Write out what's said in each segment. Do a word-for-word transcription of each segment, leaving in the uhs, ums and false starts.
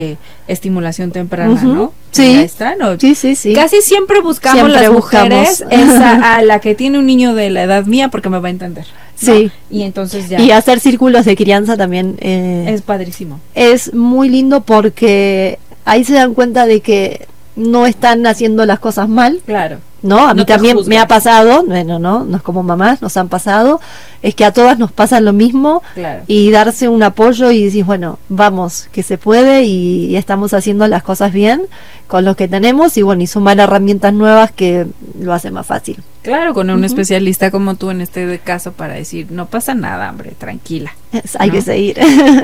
eh, estimulación temprana, uh-huh. ¿no? Sí. Ahí está, ¿no? Sí, sí, sí. Casi siempre buscamos siempre las buscamos. mujeres esa, a la que tiene un niño de la edad mía porque me va a entender, ¿no? Sí. Y entonces ya. Y hacer círculos de crianza también eh, es padrísimo. Es muy lindo porque ahí se dan cuenta de que no están haciendo las cosas mal. Claro. ¿No? A mí no también me ha pasado, bueno, no, no es como mamás, nos han pasado, es que a todas nos pasa lo mismo, claro. Y darse un apoyo y decir, bueno, vamos, que se puede y, y estamos haciendo las cosas bien con lo que tenemos y bueno, y sumar herramientas nuevas que lo hace más fácil. Claro, con un uh-huh. especialista como tú en este caso para decir, no pasa nada, hombre, tranquila. Es, hay ¿no? que seguir.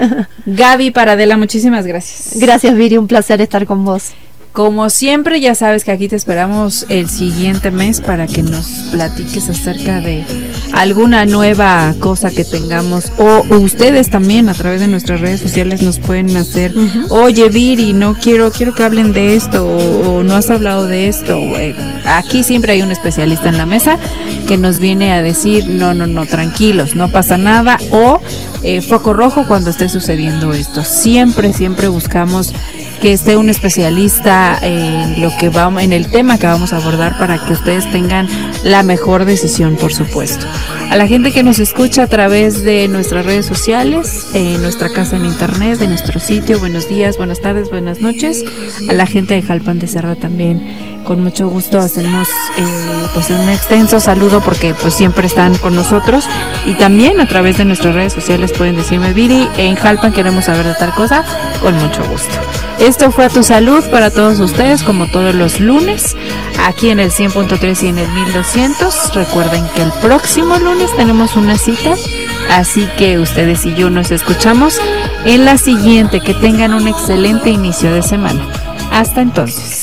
Gaby Paradela, muchísimas gracias. Gracias, Viri, un placer estar con vos. Como siempre, ya sabes que aquí te esperamos el siguiente mes para que nos platiques acerca de alguna nueva cosa que tengamos, o ustedes también a través de nuestras redes sociales nos pueden hacer, uh-huh. oye Viri, no quiero quiero que hablen de esto, o, o no has hablado de esto. Aquí siempre hay un especialista en la mesa que nos viene a decir, no, no, no, tranquilos, no pasa nada, o eh, foco rojo cuando esté sucediendo esto. Siempre, siempre buscamos que esté un especialista en lo que vamos, en el tema que vamos a abordar para que ustedes tengan la mejor decisión, por supuesto. A la gente que nos escucha a través de nuestras redes sociales, en nuestra casa en internet, de nuestro sitio, buenos días, buenas tardes, buenas noches. A la gente de Jalpan de Serra también, con mucho gusto hacemos eh, pues un extenso saludo porque pues siempre están con nosotros, y también a través de nuestras redes sociales pueden decirme, Viri, en Jalpan queremos saber de tal cosa, con mucho gusto. Esto fue A Tu Salud para todos ustedes, como todos los lunes, aquí en el cien punto tres y en el mil doscientos. Recuerden que el próximo lunes tenemos una cita, así que ustedes y yo nos escuchamos en la siguiente. Que tengan un excelente inicio de semana. Hasta entonces.